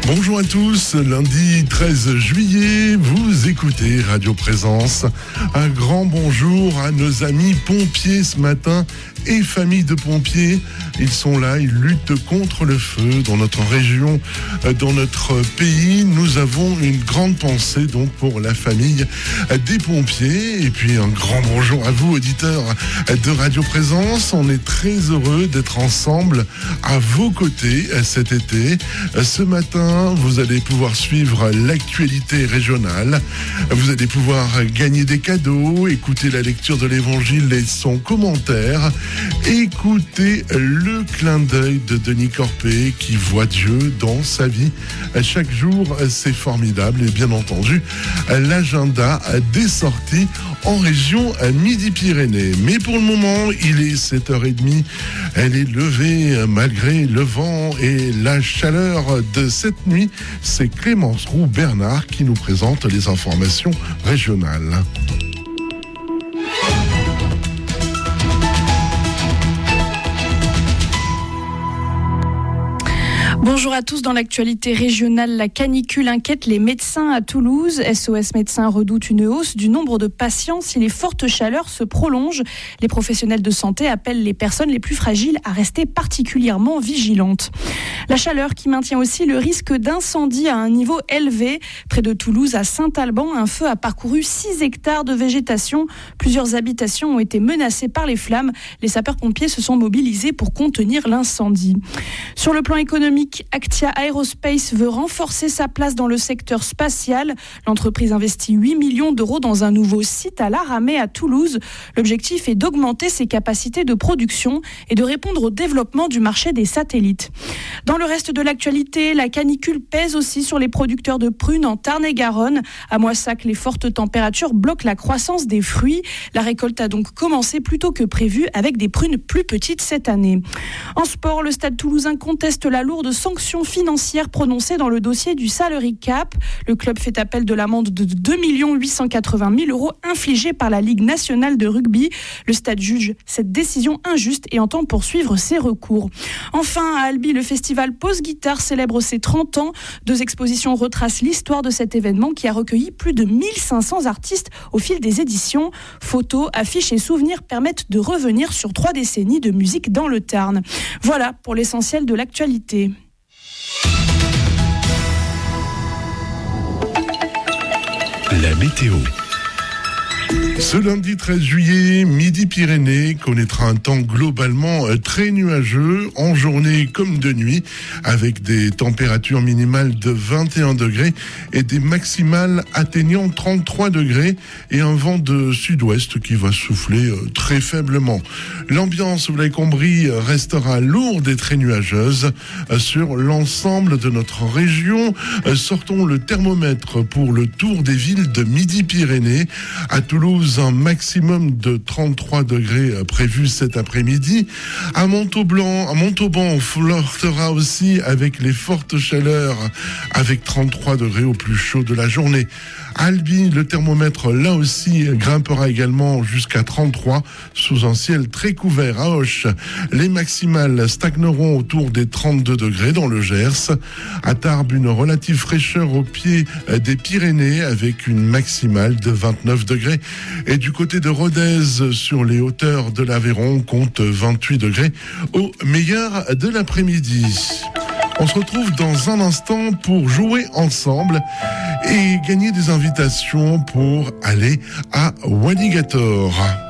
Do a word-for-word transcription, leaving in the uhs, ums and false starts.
Bonjour à tous, lundi treize juillet, vous écoutez Radio Présence. Un grand bonjour à nos amis pompiers ce matin et familles de pompiers. Ils sont là, ils luttent contre le feu dans notre région, dans notre pays. Nous avons une grande pensée donc pour la famille des pompiers. Et puis un grand bonjour à vous, auditeurs de Radio Présence. On est très heureux d'être ensemble à vos côtés cet été. Ce matin, vous allez pouvoir suivre l'actualité régionale. Vous allez pouvoir gagner des cadeaux, écouter la lecture de l'Évangile et son commentaire, écouter le clin d'œil de Denis Corpé qui voit Dieu dans sa vie. Chaque jour, c'est formidable. Et bien entendu, l'agenda des sorties en région Midi-Pyrénées. Mais pour le moment, il est sept heures trente. Elle est levée malgré le vent et la chaleur de cette nuit. C'est Clémence Roux-Bernard qui nous présente les informations régionales. Bonjour à tous. Dans l'actualité régionale, la canicule inquiète les médecins à Toulouse. S O S Médecins redoute une hausse du nombre de patients si les fortes chaleurs se prolongent. Les professionnels de santé appellent les personnes les plus fragiles à rester particulièrement vigilantes. La chaleur qui maintient aussi le risque d'incendie à un niveau élevé. Près de Toulouse, à Saint-Alban, un feu a parcouru six hectares de végétation. Plusieurs habitations ont été menacées par les flammes. Les sapeurs-pompiers se sont mobilisés pour contenir l'incendie. Sur le plan économique, Actia Aerospace veut renforcer sa place dans le secteur spatial. L'entreprise investit huit millions d'euros dans un nouveau site à l'Aramée à Toulouse. L'objectif est d'augmenter ses capacités de production et de répondre au développement du marché des satellites. Dans le reste de l'actualité, la canicule pèse aussi sur les producteurs de prunes en Tarn-et-Garonne. À Moissac, les fortes températures bloquent la croissance des fruits. La récolte a donc commencé plus tôt que prévu avec des prunes plus petites cette année. En sport, le Stade Toulousain conteste la lourde sanction financière prononcée dans le dossier du Salary Cap. Le club fait appel de l'amende de deux millions huit cent quatre-vingt mille euros infligée par la Ligue nationale de rugby. Le Stade juge cette décision injuste et entend poursuivre ses recours. Enfin, à Albi, le festival Pause Guitare célèbre ses trente ans. Deux expositions retracent l'histoire de cet événement qui a recueilli plus de mille cinq cents artistes au fil des éditions. Photos, affiches et souvenirs permettent de revenir sur trois décennies de musique dans le Tarn. Voilà pour l'essentiel de l'actualité. La météo. Ce lundi treize juillet, Midi-Pyrénées connaîtra un temps globalement très nuageux, en journée comme de nuit, avec des températures minimales de vingt et un degrés et des maximales atteignant trente-trois degrés et un vent de sud-ouest qui va souffler très faiblement. L'ambiance, vous l'avez compris, restera lourde et très nuageuse sur l'ensemble de notre région. Sortons le thermomètre pour le tour des villes de Midi-Pyrénées. À Toulouse, un maximum de trente-trois degrés prévu cet après-midi. À Montauban, à Montauban, on flirtera aussi avec les fortes chaleurs, avec trente-trois degrés au plus chaud de la journée. À Albi, le thermomètre, là aussi, grimpera également jusqu'à trente-trois, sous un ciel très couvert. À Auch, les maximales stagneront autour des trente-deux degrés dans le Gers. À Tarbes, une relative fraîcheur au pied des Pyrénées, avec une maximale de vingt-neuf degrés. Et du côté de Rodez, sur les hauteurs de l'Aveyron, on compte vingt-huit degrés au meilleur de l'après-midi. On se retrouve dans un instant pour jouer ensemble et gagner des invitations pour aller à Walligator.